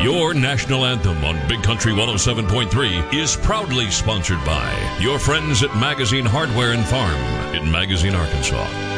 Your national anthem on Big Country 107.3 is proudly sponsored by your friends at Magazine Hardware and Farm in Magazine, Arkansas.